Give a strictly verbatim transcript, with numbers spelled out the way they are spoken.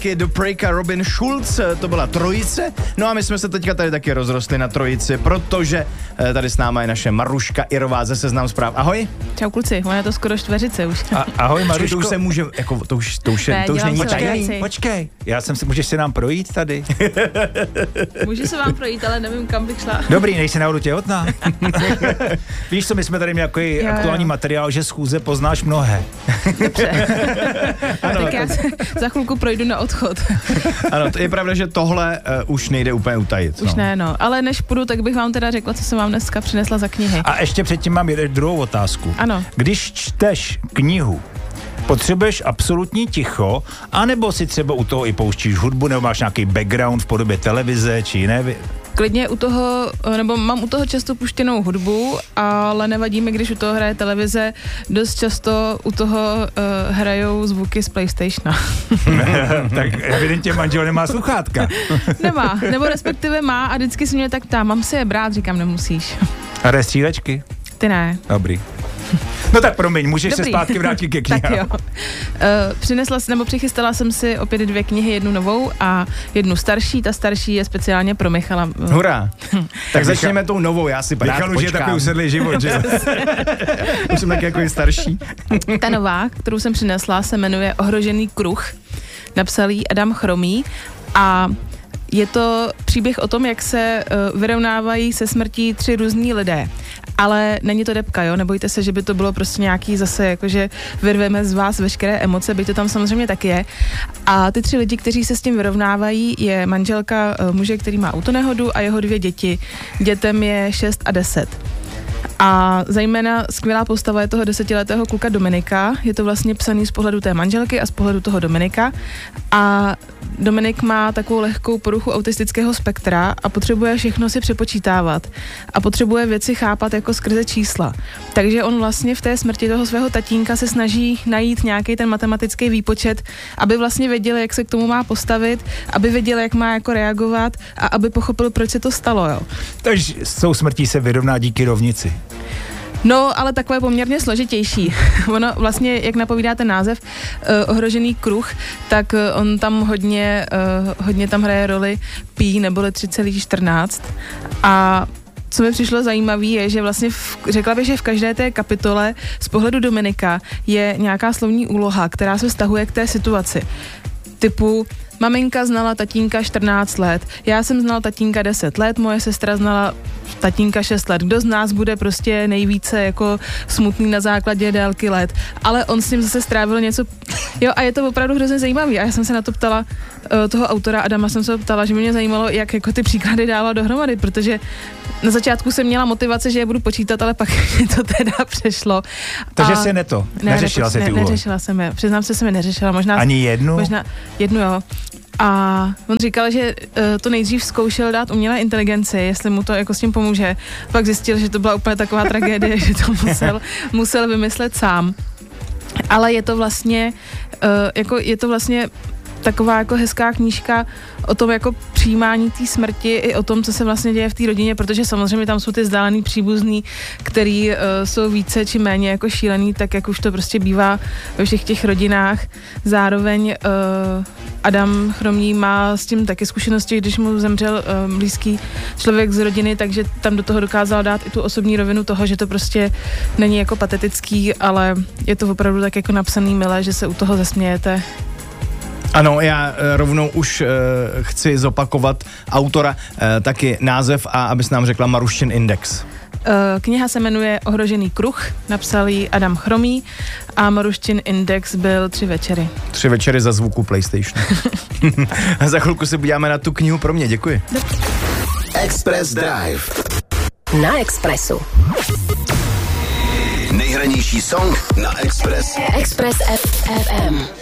The Break a Robin Schulz, to byla trojice. No a my jsme se teďka tady taky rozrostli na trojici, protože tady s náma je naše Maruška Irová ze Seznam Zpráv. Ahoj. Čau kluci, ona je to skoro čtveřice už. A, ahoj Maruško. To už se může, jako to už, to už, ne, to už není počkej, počkej, já jsem si, můžeš si nám projít tady? Můžu se vám projít, ale nevím, kam bych šla. Dobrý, nejsi náhodou těhotná. Víš co, my jsme tady měli takový jo, aktuální jo. materiál, že schůze poznáš mnohé. Dobře. Ano, tak já se za chvilku projdu na odchod. Ano, to je pravda, že tohle uh, už nejde úplně utajit. Už no. ne, no. Ale než půjdu, tak bych vám teda řekla, co jsem vám dneska přinesla za knihy. A ještě předtím mám jeden druhou otázku. Ano. Když čteš knihu, potřebuješ absolutní ticho, anebo si třeba u toho i pouštíš hudbu, nebo máš nějaký background v podobě televize, či jiné? Klidně u toho, nebo mám u toho často puštěnou hudbu, ale nevadí mi, když u toho hraje televize. Dost často u toho uh, hrajou zvuky z PlayStationa. Tak evidentně manžel nemá sluchátka. Nemá, nebo respektive má a vždycky si mě tak ptá, mám si je brát, říkám, nemusíš. A jde střílečky? Ty ne. Dobrý. No tak promiň, můžeš Dobrý. se zpátky vrátit ke knihám. Tak jo. Uh, přinesla, nebo přichystala jsem si opět dvě knihy, jednu novou a jednu starší. Ta starší je speciálně pro Michala. Hurá. Tak začneme tou novou, já si rád Michal už je takový usedlý život, že? Už jsem taky jako starší. Ta nová, kterou jsem přinesla, se jmenuje Ohrožený kruh. Napsal jí Adam Chromý a je to příběh o tom, jak se uh, vyrovnávají se smrtí tři různí lidé. Ale není to debka, jo, nebojte se, že by to bylo prostě nějaký zase, jakože vyrveme z vás veškeré emoce, byť to tam samozřejmě taky je. A ty tři lidi, kteří se s tím vyrovnávají, je manželka uh, muže, který má autonehodu a jeho dvě děti. Dětem je šest a deset. A zejména skvělá postava je toho desetiletého kluka Dominika. Je to vlastně psaný z pohledu té manželky a z pohledu toho Dominika. A Dominik má takovou lehkou poruchu autistického spektra a potřebuje všechno si přepočítávat. A potřebuje věci chápat jako skrze čísla. Takže on vlastně v té smrti toho svého tatínka se snaží najít nějaký ten matematický výpočet, aby vlastně věděl, jak se k tomu má postavit, aby věděl, jak má jako reagovat a aby pochopil, proč se to stalo, jo. Takže s tou smrtí se vyrovná díky rovnici. No, ale takové poměrně složitější. Ono vlastně, jak napovídá ten název, uh, Ohrožený kruh, tak uh, on tam hodně, uh, hodně tam hraje roli pi, neboli tři celá čtrnáct. A co mi přišlo zajímavé je, že vlastně v, řekla bych, že v každé té kapitole z pohledu Dominika je nějaká slovní úloha, která se vztahuje k té situaci. Typu maminka znala tatínka čtrnáct let, já jsem znala tatínka deset let, moje sestra znala tatínka šest let. Kdo z nás bude prostě nejvíce jako smutný na základě délky let, ale on s ním zase strávil něco, jo, a je to opravdu hrozně zajímavý a já jsem se na to ptala uh, toho autora Adama, jsem se ptala, že mě zajímalo, jak jako ty příklady dává dohromady, protože na začátku jsem měla motivace, že je budu počítat, ale pak mi to teda přešlo. Takže jsi neto, ne, neřešila nepoč- se ty ne, úlohy? Neřešila jsem je, přiznám se, jsem je neřešila. Možná, Ani jednu? Možná jednu, jo. A on říkal, že uh, to nejdřív zkoušel dát umělé inteligenci, jestli mu to jako s tím pomůže. Pak zjistil, že to byla úplně taková tragédie, že to musel, musel vymyslet sám. Ale je to vlastně, uh, jako je to vlastně taková jako hezká knížka o tom jako přijímání té smrti i o tom, co se vlastně děje v té rodině, protože samozřejmě tam jsou ty vzdálený příbuzný, který uh, jsou více či méně jako šílený, tak jak už to prostě bývá ve všech těch rodinách. Zároveň uh, Adam Chromý má s tím taky zkušenosti, když mu zemřel uh, blízký člověk z rodiny, takže tam do toho dokázal dát i tu osobní rovinu toho, že to prostě není jako patetický, ale je to opravdu tak jako napsaný milé, že se u toho zasmějete. Ano, já rovnou už uh, chci zopakovat autora, uh, taky název a abys nám řekla Maruščin index. Uh, kniha se jmenuje Ohrožený kruh, napsal ji Adam Chromý a Maruščin index byl tři večery. Tři večery za zvuku PlayStation. A za chvilku se podíváme na tu knihu pro mě, děkuji. Express Drive. Na Expressu. Nejhranější song na Express. Express F M.